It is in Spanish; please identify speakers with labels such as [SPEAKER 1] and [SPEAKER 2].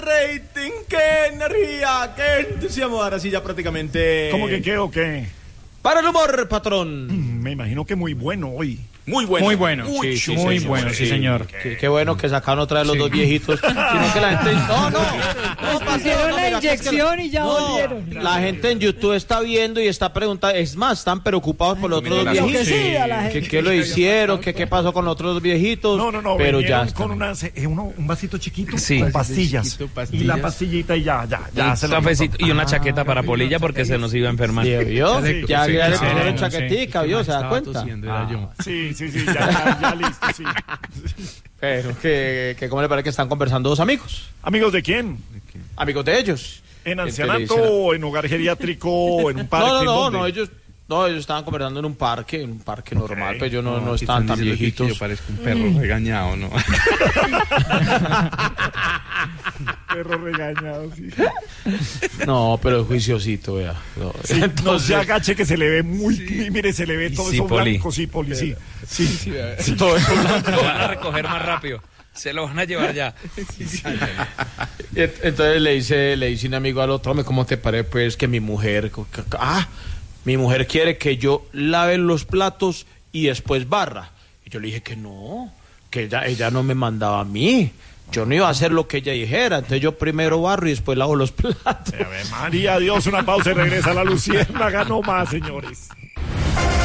[SPEAKER 1] rating, qué energía, qué entusiasmo. Ahora sí ya prácticamente...
[SPEAKER 2] ¿Cómo que qué o qué?
[SPEAKER 1] Para el humor, patrón.
[SPEAKER 2] Me imagino que muy bueno hoy.
[SPEAKER 1] Muy bueno.
[SPEAKER 3] Muy bueno.
[SPEAKER 1] Uy,
[SPEAKER 3] Sí, muy bueno, sí, señor.
[SPEAKER 1] Qué bueno que sacaron otra vez los dos viejitos. Sino que la gente... No,
[SPEAKER 4] Hicieron la inyección y ya volvieron.
[SPEAKER 1] La gente en YouTube está viendo y está preguntando. Es más, están preocupados por los otros dos viejitos.
[SPEAKER 4] Sí, a la gente.
[SPEAKER 1] ¿Qué lo hicieron? ¿Qué pasó con los otros dos viejitos?
[SPEAKER 2] No,
[SPEAKER 1] pero ya
[SPEAKER 2] con un vasito chiquito
[SPEAKER 3] Sí.
[SPEAKER 2] con pastillas. Y la pastillita y ya se lo
[SPEAKER 3] Cafecito y una chaqueta para Polilla porque se nos iba a enfermar.
[SPEAKER 1] ¿Vio?
[SPEAKER 2] Sí,
[SPEAKER 1] Ya
[SPEAKER 2] sí,
[SPEAKER 1] le
[SPEAKER 2] sí,
[SPEAKER 1] pusieron
[SPEAKER 3] sí,
[SPEAKER 1] chaquetica, ¿vio? ¿Se da cuenta?
[SPEAKER 2] Sí, ya listo, sí.
[SPEAKER 1] Pero que ¿cómo le parece que están conversando dos amigos?
[SPEAKER 2] ¿Amigos de quién?
[SPEAKER 1] Amigos de ellos.
[SPEAKER 2] ¿En
[SPEAKER 1] ¿Qué
[SPEAKER 2] ancianato
[SPEAKER 1] te dicen?
[SPEAKER 2] o en hogar geriátrico en un parque?
[SPEAKER 1] No, ellos estaban conversando en un parque normal, pero ellos no estaban tan viejitos.
[SPEAKER 5] Yo parezco un perro regañado, ¿no?
[SPEAKER 2] Perro regañado, sí.
[SPEAKER 1] No, pero es juiciosito, vea. No,
[SPEAKER 2] Sí, no
[SPEAKER 1] entonces,
[SPEAKER 2] se agache que se le ve mire, se le ve todo
[SPEAKER 3] Sí,
[SPEAKER 2] eso
[SPEAKER 3] Poli.
[SPEAKER 2] blanco, sí, Poli, sí. Sí.
[SPEAKER 1] todo eso blanco.
[SPEAKER 3] Lo van a recoger más rápido. Se lo van a llevar ya.
[SPEAKER 1] Entonces le dice un amigo al otro, hombre, ¿cómo te parece pues que mi mujer quiere que yo lave los platos y después barra? Y yo le dije que no, que ella no me mandaba a mí. Yo no iba a hacer lo que ella dijera, entonces yo primero barro y después lavo los platos.
[SPEAKER 2] María, Dios, una pausa y regresa la Luciérnaga, no más, señores.